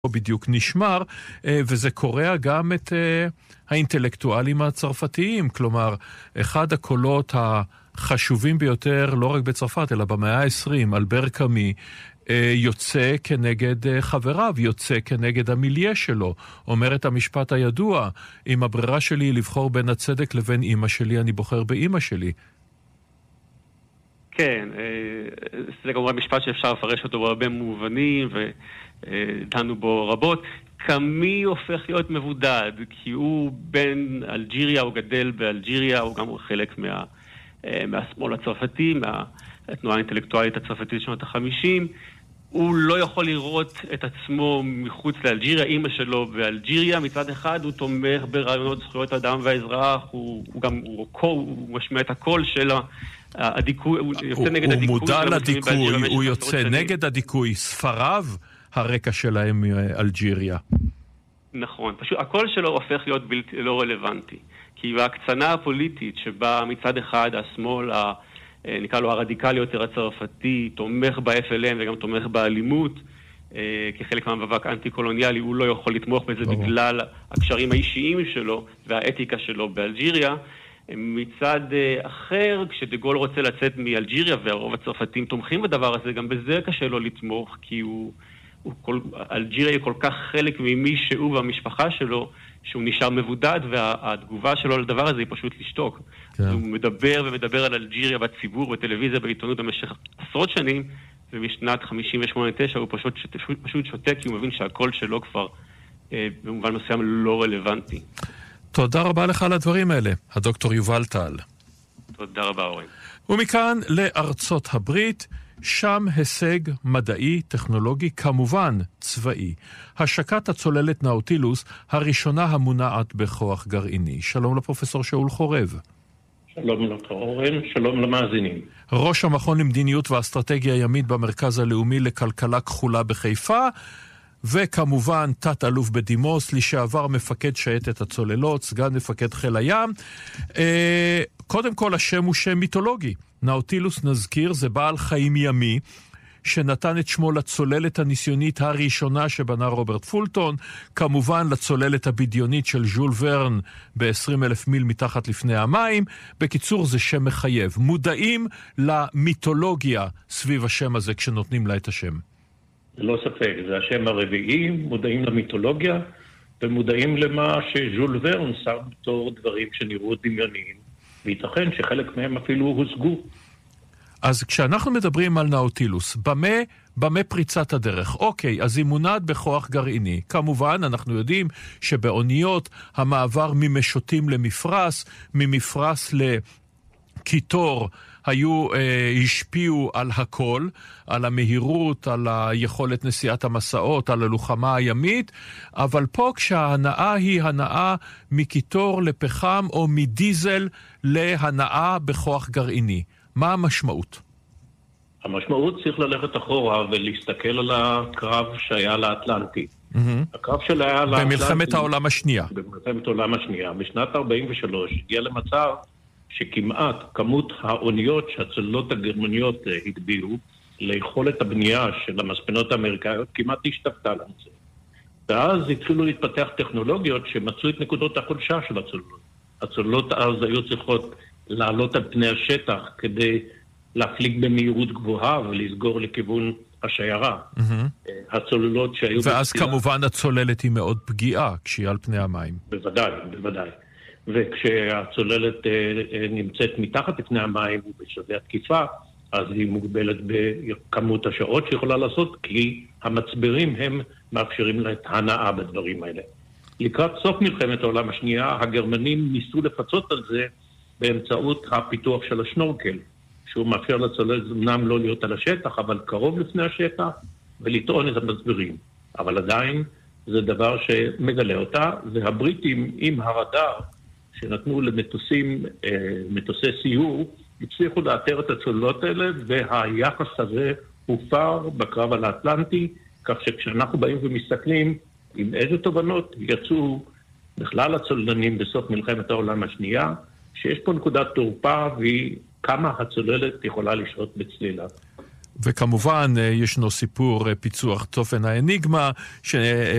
בדיוק נשמר, וזה קורא גם את האינטלקטואלים הצרפתיים. כלומר, אחד הקולות החשובים ביותר, לא רק בצרפת, אלא במאה ה-20, אלבר קאמי, יוצא כנגד חבריו, יוצא כנגד המיליה שלו. אומר את המשפט הידוע, אם הברירה שלי היא לבחור בין הצדק לבין אמא שלי, אני בוחר באמא שלי. כן, זה כמובן משפט שאפשר לפרש אותו בהרבה מובנים, ודנו בו רבות. קאמי הופך להיות מבודד, כי הוא בן אלג'יריה, הוא גדל באלג'יריה, הוא גם חלק מהשמאל הצרפתי, מהתנועה האינטלקטואלית הצרפתית שנות ה-50. הוא לא יכול לראות את עצמו מחוץ לאלג'יריה, אמא שלו באלג'יריה. מצד אחד הוא תומך ברעיונות זכויות האדם והאזרח, הוא משמיע את הקול של הדיכוי, הוא יוצא נגד הדיכוי. הוא מודע לדיכוי, הוא יוצא נגד הדיכוי. ספריו, הרקע שלהם מאלג'יריה. נכון, פשוט הקול שלו הופך להיות בלתי לא רלוונטי. כי בהקצנה הפוליטית שבה מצד אחד השמאל, נקרא לו הרדיקלי יותר הצרפתי, תומך ב-FLN וגם תומך באלימות, כחלק מהמאבק אנטי-קולוניאלי, הוא לא יכול לתמוך בזה בגלל הקשרים האישיים שלו והאתיקה שלו באלג'יריה. מצד אחר, כשדגול רוצה לצאת מאלג'יריה, והרוב הצרפתים תומכים בדבר הזה, גם בזה קשה לו לתמוך, כי אלג'יריה היא כל כך חלק ממי שהוא והמשפחה שלו, שהוא נשאר מבודד, והתגובה שלו לדבר הזה היא פשוט לשתוק. כן. הוא מדבר ומדבר על אלג'יריה בציבור, בטלוויזיה, בעיתונות במשך עשרות שנים, ומשנת 58-9 הוא פשוט שותק, כי הוא מבין שהקול שלו כבר במובן מסוים לא רלוונטי. תודה רבה לך על הדברים האלה, הדוקטור יובל טל. תודה רבה, אורן. ומכאן לארצות הברית, שם הישג מדעי, טכנולוגי, כמובן צבאי. השקת הצוללת נאוטילוס, הראשונה המונעת בכוח גרעיני. שלום לפרופסור שאול חורב. שלום לך אורן, שלום למאזינים. ראש המכון למדיניות ואסטרטגיה ימית במרכז הלאומי לכלכלה כחולה בחיפה, וכמובן תת אלוף בדימוס, לשעבר מפקד שייטת הצוללות, סגן מפקד חיל הים. קודם כל השם הוא שם מיתולוגי. נאוטילוס, נזכיר, זה בעל חיים ימי, שנתן את שמו לצוללת הניסיונית הראשונה שבנה רוברט פולטון, כמובן לצוללת הבדיונית של ז'ול ורן ב-20,000 מיל מתחת לפני המים. בקיצור, זה שם מחייב. מודעים למיתולוגיה סביב השם הזה כשנותנים לה את השם? לא ספק, זה השם הרביעי, מודעים למיתולוגיה, ומודעים למה שז'ול ורן שם בתור דברים שנראו דמיוניים, וייתכן שחלק מהם אפילו הושגו. אז כשאנחנו מדברים על נאוטילוס, במה פריצת הדרך? אוקיי, אז היא מונעת בכוח גרעיני. כמובן, אנחנו יודעים שבאוניות המעבר ממשוטים למפרס, ממפרס לקיטור, השפיעו על הכל, על המהירות, על היכולת נסיעת המסעות, על הלוחמה הימית, אבל פה כשההנאה היא הנאה מקיטור לפחם או מדיזל להנאה בכוח גרעיני. מה המשמעות? המשמעות צריך ללכת אחורה ולהסתכל על הקרב שהיה לאטלנטי. הקרב שלה היה לאטלנטי. במלחמת העולם השנייה. במלחמת העולם השנייה. בשנת 43 הגיע למצב שכמעט כמות האוניות שהצוללות הגרמניות הגבירו ליכולת הבנייה של המספנות האמריקאיות כמעט השתפתה לזה. ואז התחילו להתפתח טכנולוגיות שמצאו את נקודות החולשה של הצוללות. הצוללות אז היו צריכות לעלות על פני השטח כדי להפליג במהירות גבוהה ולסגור לכיוון השיירה. הצוללות שהיו... ואז כמובן הצוללת היא מאוד פגיעה כשהיא על פני המים. בוודאי, בוודאי. וכשהצוללת נמצאת מתחת לפני המים ובשדה התקיפה, אז היא מוגבלת בכמות השעות שיכולה לעשות, כי המצברים הם מאפשרים לה את הנאה בדברים האלה. לקראת סוף מלחמת העולם השנייה, הגרמנים ניסו לפצות על זה באמצעות הפיתוח של השנורקל, שהוא מאפשר לצוללת אמנם לא להיות על השטח, אבל קרוב לפני השטח, ולטעון את המצברים. אבל עדיין זה דבר שמגלה אותה, והבריטים עם הרדאר שנתנו מטוסי סיור, הצליחו לאתר את הצוללות האלה, והיחס הזה הופר בקרב על האטלנטי, כך שכשאנחנו באים ומסתכלים עם איזה תובנות יצאו בכלל הצוללנים בסוף מלחמת העולם השנייה, שיש פה נקודת תורפה והיא כמה הצוללת יכולה לשהות בצלילה. וכמובן ישנו סיפור פיצוח צופן האניגמה,